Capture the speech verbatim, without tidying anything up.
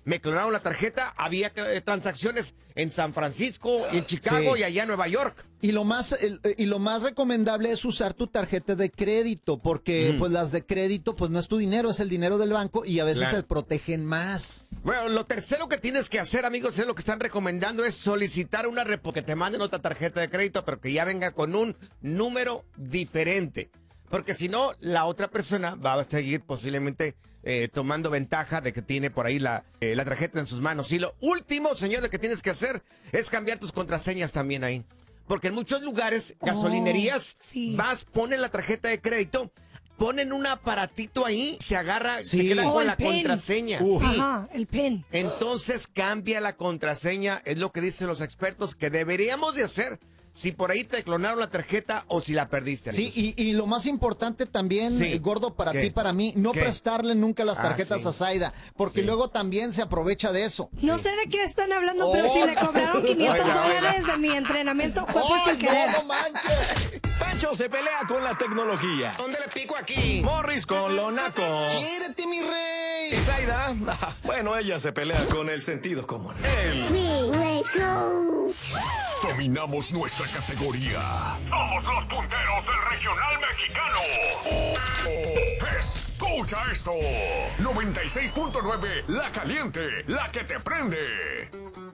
me clonaron la tarjeta, había eh, transacciones en San Francisco, en Chicago sí. y allá en Nueva York. Y lo más el, y lo más recomendable es usar tu tarjeta de crédito, porque mm. pues las de crédito pues no es tu dinero, es el dinero del banco y a veces claro. se protegen más. Bueno, lo tercero que tienes que hacer, amigos, es lo que están recomendando, es solicitar una repo, que te manden otra tarjeta de crédito, pero que ya venga con un número diferente. Porque si no, la otra persona va a seguir posiblemente eh, tomando ventaja de que tiene por ahí la, eh, la tarjeta en sus manos. Y lo último, señores, que tienes que hacer es cambiar tus contraseñas también ahí. Porque en muchos lugares, gasolinerías, oh, sí. vas, ponen la tarjeta de crédito, ponen un aparatito ahí, se agarra, sí. se queda oh, con la pen. contraseña. Uh. Sí. Ajá, el pen. Entonces cambia la contraseña, es lo que dicen los expertos que deberíamos de hacer. Si por ahí te clonaron la tarjeta o si la perdiste. Sí, y, y lo más importante también, sí. gordo, para ¿Qué? ti, para mí, no ¿Qué? prestarle nunca las tarjetas ah, sí. a Zaida, porque sí. luego también se aprovecha de eso. No sí. sé de qué están hablando, oh. pero si le cobraron quinientos oiga, dólares oiga. de mi entrenamiento fue por sin querer. No, no manches. Pancho se pelea con la tecnología. ¿Dónde le pico aquí? Morris con lo naco. ¡Quiérete, mi rey! Y Zaida, bueno, ella se pelea con el sentido común. El Freeway Show. Dominamos nuestra categoría. Somos los punteros del regional mexicano. Oh, oh, escucha esto. noventa y seis punto nueve, La Caliente, la que te prende.